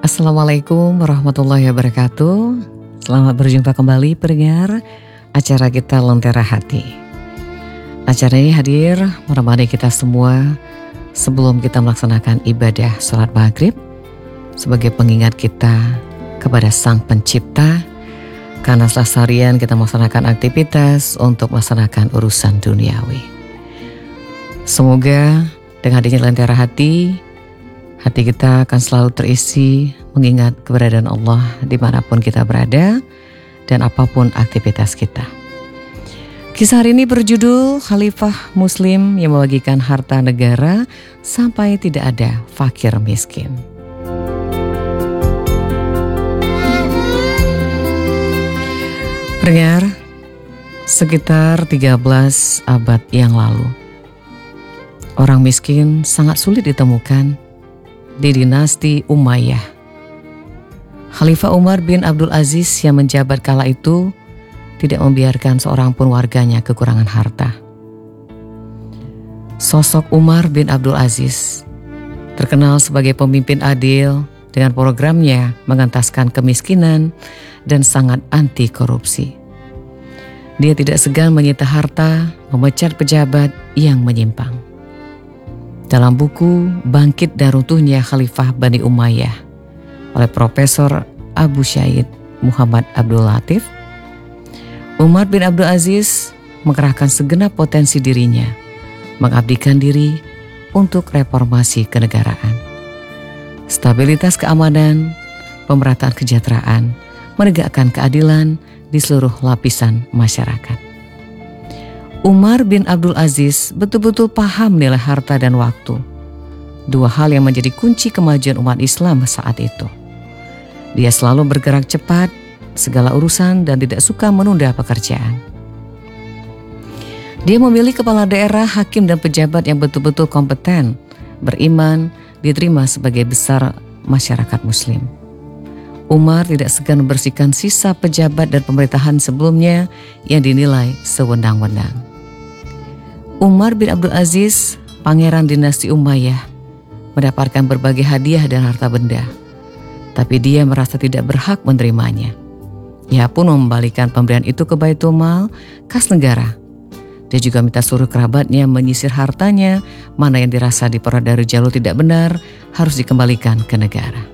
Assalamualaikum warahmatullahi wabarakatuh. Selamat berjumpa kembali pendengar acara kita Lentera Hati. Acara ini hadir menemani kita semua sebelum kita melaksanakan ibadah sholat maghrib sebagai pengingat kita kepada Sang Pencipta, karena setelah seharian kita melaksanakan aktivitas untuk melaksanakan urusan duniawi. Semoga dengan hadirnya Lentera Hati kita akan selalu terisi mengingat keberadaan Allah dimanapun kita berada dan apapun aktivitas kita. Kisah hari ini berjudul Khalifah Muslim yang membagikan harta negara sampai tidak ada fakir miskin. Pendengar, sekitar 13 abad yang lalu, orang miskin sangat sulit ditemukan di dinasti Umayyah. Khalifah Umar bin Abdul Aziz yang menjabat kala itu tidak membiarkan seorang pun warganya kekurangan harta. Sosok Umar bin Abdul Aziz terkenal sebagai pemimpin adil dengan programnya mengentaskan kemiskinan dan sangat anti korupsi. Dia tidak segan menyita harta, memecat pejabat yang menyimpang. Dalam buku Bangkit dan Runtuhnya Khalifah Bani Umayyah oleh Profesor Abu Syaid Muhammad Abdul Latif, Umar bin Abdul Aziz mengerahkan segenap potensi dirinya, mengabdikan diri untuk reformasi kenegaraan, stabilitas keamanan, pemerataan kesejahteraan, menegakkan keadilan di seluruh lapisan masyarakat. Umar bin Abdul Aziz betul-betul paham nilai harta dan waktu, dua hal yang menjadi kunci kemajuan umat Islam saat itu. Dia selalu bergerak cepat segala urusan dan tidak suka menunda pekerjaan. Dia memilih kepala daerah, hakim dan pejabat yang betul-betul kompeten, beriman, diterima sebagai besar masyarakat Muslim. Umar tidak segan membersihkan sisa pejabat dan pemerintahan sebelumnya yang dinilai sewenang-wenang. Umar bin Abdul Aziz, pangeran dinasti Umayyah, mendapatkan berbagai hadiah dan harta benda, tapi dia merasa tidak berhak menerimanya. Ia pun mengembalikan pemberian itu ke Baitul Mal, kas negara. Dia juga minta seluruh kerabatnya menyisir hartanya, mana yang dirasa diperoleh dari jalur tidak benar harus dikembalikan ke negara.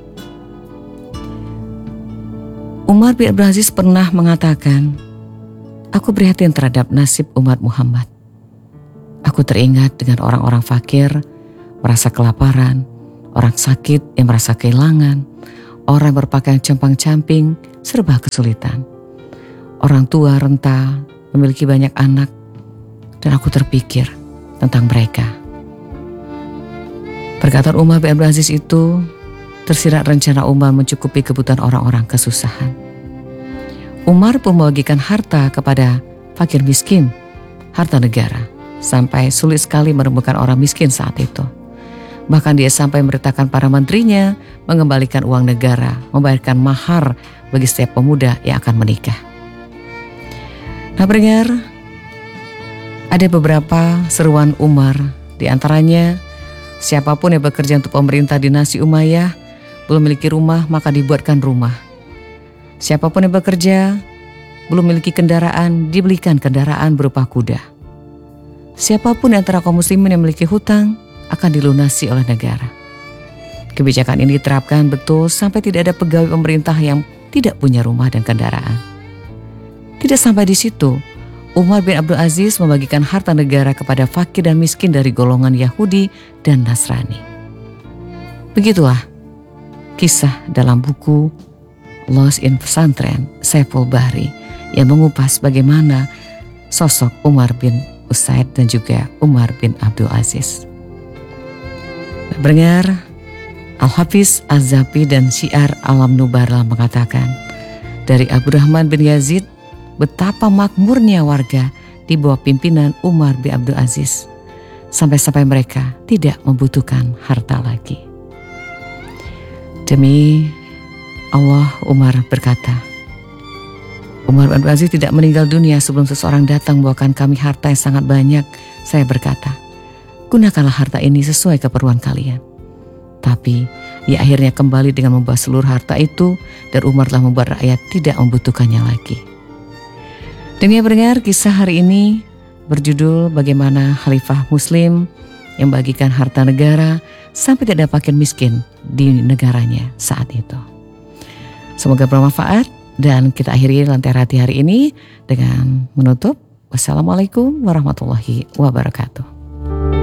Umar bin Abdul Aziz pernah mengatakan, "Aku prihatin terhadap nasib umat Muhammad. Aku teringat dengan orang-orang fakir, merasa kelaparan, orang sakit yang merasa kehilangan, orang berpakaian compang-camping, serba kesulitan. Orang tua renta, memiliki banyak anak, dan aku terpikir tentang mereka." Perkataan Umar bin Abdul Aziz itu tersirat rencana Umar mencukupi kebutuhan orang-orang kesusahan. Umar pun membagikan harta kepada fakir miskin, harta negara, sampai sulit sekali menemukan orang miskin saat itu. Bahkan dia sampai memerintahkan para menterinya mengembalikan uang negara, membayarkan mahar bagi setiap pemuda yang akan menikah. Nah pendengar, ada beberapa seruan Umar, di antaranya siapapun yang bekerja untuk pemerintah dinasti Umayyah belum memiliki rumah maka dibuatkan rumah. Siapapun yang bekerja belum memiliki kendaraan dibelikan kendaraan berupa kuda. Siapapun antara kaum muslimin yang memiliki hutang akan dilunasi oleh negara. Kebijakan ini diterapkan betul sampai tidak ada pegawai pemerintah yang tidak punya rumah dan kendaraan. Tidak sampai di situ, Umar bin Abdul Aziz membagikan harta negara kepada fakir dan miskin dari golongan Yahudi dan Nasrani. Begitulah kisah dalam buku Lost in Pesantren Saiful Bahri yang mengupas bagaimana sosok Umar bin Usaid dan juga Umar bin Abdul Aziz. Pendengar, Al-Hafiz Az-Zapi dan Syiar Alam Nubala mengatakan, dari Abdurrahman bin Yazid, betapa makmurnya warga di bawah pimpinan Umar bin Abdul Aziz, sampai-sampai mereka tidak membutuhkan harta lagi. Demi Allah, Umar berkata, Umar bin Abdul Aziz tidak meninggal dunia sebelum seseorang datang membawakan kami harta yang sangat banyak. Saya berkata, gunakanlah harta ini sesuai keperluan kalian. Tapi ia akhirnya kembali dengan membawa seluruh harta itu dan Umar telah membuat rakyat tidak membutuhkannya lagi. Demikian pendengar, kisah hari ini berjudul bagaimana Khalifah Muslim yang bagikan harta negara sampai tidak ada fakir miskin di negaranya saat itu. Semoga bermanfaat dan kita akhiri Lentera Hati hari ini dengan menutup. Wassalamualaikum warahmatullahi wabarakatuh.